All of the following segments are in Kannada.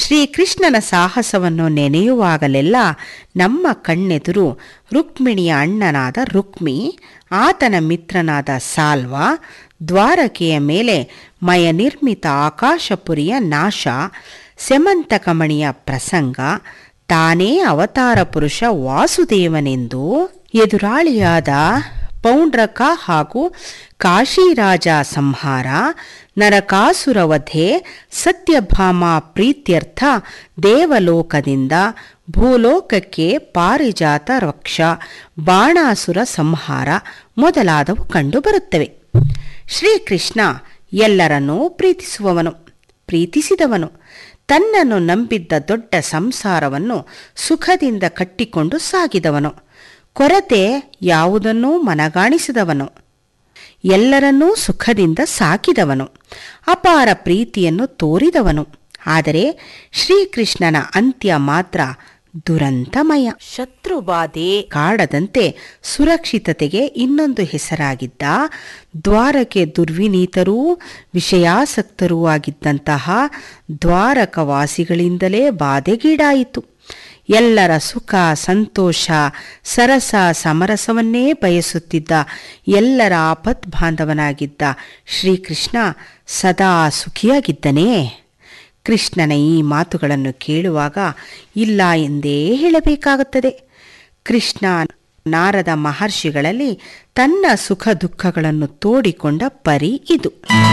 ಶ್ರೀಕೃಷ್ಣನ ಸಾಹಸವನ್ನು ನೆನೆಯುವಾಗಲೆಲ್ಲ ನಮ್ಮ ಕಣ್ಣೆದುರು ರುಕ್ಮಿಣಿಯ ಅಣ್ಣನಾದ ರುಕ್ಮಿ, ಆತನ ಮಿತ್ರನಾದ ಸಾಲ್ವ, ದ್ವಾರಕೆಯ ಮೇಲೆ ಮಯನಿರ್ಮಿತ ಆಕಾಶಪುರಿಯ ನಾಶ, ಸೆಮಂತಕಮಣಿಯ ಪ್ರಸಂಗ, ತಾನೇ ಅವತಾರ ಪುರುಷ ವಾಸುದೇವನೆಂದು, ಎದುರಾಳಿಯಾದ ಪೌಂಡ್ರಕ ಹಾಗೂ ಕಾಶಿರಾಜ ಸಂಹಾರ, ನರಕಾಸುರ ವಧೆ, ಸತ್ಯಭಾಮ ಪ್ರೀತ್ಯರ್ಥ ದೇವಲೋಕದಿಂದ ಭೂಲೋಕಕ್ಕೆ ಪಾರಿಜಾತ ವೃಕ್ಷ, ಬಾಣಾಸುರ ಸಂಹಾರ ಮೊದಲಾದವು ಕಂಡುಬರುತ್ತವೆ. ಶ್ರೀಕೃಷ್ಣ ಎಲ್ಲರನ್ನೂ ಪ್ರೀತಿಸಿದವನು. ತನ್ನನ್ನು ನಂಬಿದ್ದ ದೊಡ್ಡ ಸಂಸಾರವನ್ನು ಸುಖದಿಂದ ಕಟ್ಟಿಕೊಂಡು ಸಾಗಿದವನು. ಕೊರತೆ ಯಾವುದನ್ನೂ ಮನಗಾಣಿಸಿದವನು. ಎಲ್ಲರನ್ನೂ ಸುಖದಿಂದ ಸಾಕಿದವನು. ಅಪಾರ ಪ್ರೀತಿಯನ್ನು ತೋರಿದವನು. ಆದರೆ ಶ್ರೀಕೃಷ್ಣನ ಅಂತ್ಯ ಮಾತ್ರ ದುರಂತಮಯ. ಶತ್ರುಬಾಧೆ ಕಾಡದಂತೆ ಸುರಕ್ಷಿತತೆಗೆ ಇನ್ನೊಂದು ಹೆಸರಾಗಿದ್ದ, ದ್ವಾರಕೆ ದುರ್ವಿನೀತರೂ ವಿಷಯಾಸಕ್ತರೂ ಆಗಿದ್ದಂತಹ ದ್ವಾರಕವಾಸಿಗಳಿಂದಲೇ ಬಾಧೆಗೀಡಾಯಿತು. ಎಲ್ಲರ ಸುಖ ಸಂತೋಷ ಸರಸ ಸಮರಸವನ್ನೇ ಬಯಸುತ್ತಿದ್ದ, ಎಲ್ಲರ ಆಪದ್ಬಾಂಧವನಾಗಿದ್ದ ಶ್ರೀಕೃಷ್ಣ ಸದಾ ಸುಖಿಯಾಗಿದ್ದನೇ? ಕೃಷ್ಣನ ಈ ಮಾತುಗಳನ್ನು ಕೇಳುವಾಗ ಇಲ್ಲ ಎಂದೇ ಹೇಳಬೇಕಾಗುತ್ತದೆ. ಕೃಷ್ಣ ನಾರದ ಮಹರ್ಷಿಗಳಲ್ಲಿ ತನ್ನ ಸುಖ ದುಃಖಗಳನ್ನು ತೋಡಿಕೊಂಡ ಪರಿ ಇದು.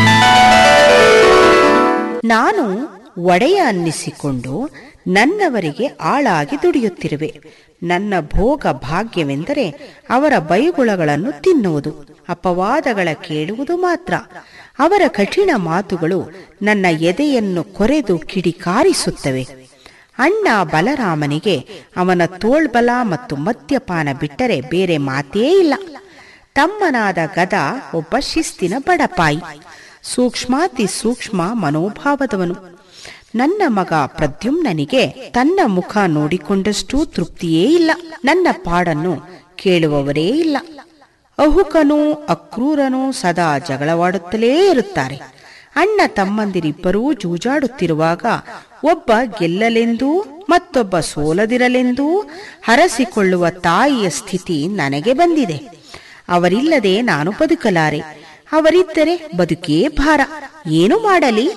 ನಾನು ಒಡೆಯ ಅನ್ನಿಸಿಕೊಂಡು ನನ್ನವರಿಗೆ ಆಳಾಗಿ ದುಡಿಯುತ್ತಿರುವೆ. ನನ್ನ ಭೋಗ ಭಾಗ್ಯವೆಂದರೆ ಅವರ ಬೈಗುಳಗಳನ್ನು ತಿನ್ನುವುದು, ಅಪವಾದಗಳ ಕೇಳುವುದು ಮಾತ್ರ. ಅವರ ಕಠಿಣ ಮಾತುಗಳು ನನ್ನ ಎದೆಯನ್ನು ಕೊರೆದು ಕಿಡಿಕಾರಿಸುತ್ತವೆ. ಅಣ್ಣ ಬಲರಾಮನಿಗೆ ಅವನ ತೋಳ್ಬಲ ಮತ್ತು ಮದ್ಯಪಾನ ಬಿಟ್ಟರೆ ಬೇರೆ ಮಾತೇ ಇಲ್ಲ. ತಮ್ಮನಾದ ಗದ ಒಬ್ಬ ಶಿಸ್ತಿನ ಬಡಪಾಯಿ, ಸೂಕ್ಷ್ಮಾತಿ ಸೂಕ್ಷ್ಮ ಮನೋಭಾವದವನು. ನನ್ನ ಮಗ ಪ್ರದ್ಯುಮ್ನನಿಗೆ ತನ್ನ ಮುಖ ನೋಡಿಕೊಂಡಷ್ಟು ತೃಪ್ತಿಯೇ ಇಲ್ಲ. ನನ್ನ ಪಾಡನ್ನು ಕೇಳುವವರೇ ಇಲ್ಲ. ಅಹುಕನೂ ಅಕ್ರೂರನೂ ಸದಾ ಜಗಳವಾಡುತ್ತಲೇ ಇರುತ್ತಾರೆ. ಅಣ್ಣ ತಮ್ಮಂದಿರಿಬ್ಬರೂ ಜೂಜಾಡುತ್ತಿರುವಾಗ ಒಬ್ಬ ಗೆಲ್ಲಲೆಂದೂ ಮತ್ತೊಬ್ಬ ಸೋಲದಿರಲೆಂದೂ ಹರಸಿಕೊಳ್ಳುವ ತಾಯಿಯ ಸ್ಥಿತಿ ನನಗೆ ಬಂದಿದೆ. ಅವರಿಲ್ಲದೆ ನಾನು ಬದುಕಲಾರೆ, ಅವರಿದ್ದರೆ ಬದುಕೇ ಭಾರ. ಏನು ಮಾಡಲಿ?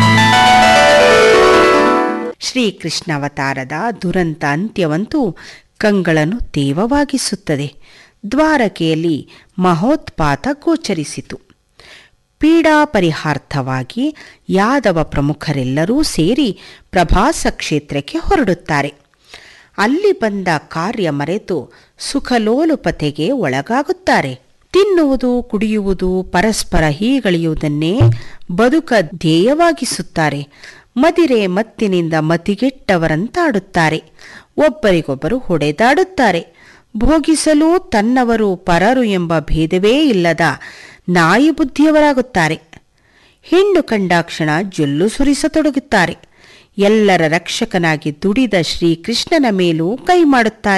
ಶ್ರೀಕೃಷ್ಣ ಅವತಾರದ ದುರಂತ ಅಂತ್ಯವಂತೂ ಕಂಗಳನ್ನು ತೇವವಾಗಿಸುತ್ತದೆ. ದ್ವಾರಕೆಯಲ್ಲಿ ಮಹೋತ್ಪಾತ ಗೋಚರಿಸಿತು. ಪೀಡಾ ಪರಿಹಾರ್ಥವಾಗಿ ಯಾದವ ಪ್ರಮುಖರೆಲ್ಲರೂ ಸೇರಿ ಪ್ರಭಾಸ ಕ್ಷೇತ್ರಕ್ಕೆ ಹೊರಡುತ್ತಾರೆ. ಅಲ್ಲಿ ಬಂದ ಕಾರ್ಯ ಮರೆತು ಸುಖಲೋಲುಪತೆಗೆ ಒಳಗಾಗುತ್ತಾರೆ. ತಿನ್ನುವುದು ಕುಡಿಯುವುದು ಪರಸ್ಪರ ಹೀಗಳೆಯುವುದನ್ನೇ ಬದುಕ ಧ್ಯೇಯವಾಗಿಸುತ್ತಾರೆ. ಮದಿರೆ ಮತ್ತಿನಿಂದ ಮತಿಗೆಟ್ಟವರಂತಾಡುತ್ತಾರೆ. ಒಬ್ಬರಿಗೊಬ್ಬರು ಹೊಡೆದಾಡುತ್ತಾರೆ. ಭೋಗಿಸಲು ತನ್ನವರು ಪರರು ಎಂಬ ಭೇದವೇ ಇಲ್ಲದ ನಾಯಿ ಬುದ್ಧಿಯವರಾಗುತ್ತಾರೆ. ಹೆಣ್ಣು ಕಂಡಾಕ್ಷಣ ಜೊಲ್ಲು ಸುರಿಸತೊಡಗುತ್ತಾರೆ. ಎಲ್ಲರ ರಕ್ಷಕನಾಗಿ ದುಡಿದ ಶ್ರೀಕೃಷ್ಣನ ಮೇಲೂ ಕೈ ಮಾಡುತ್ತಾರೆ.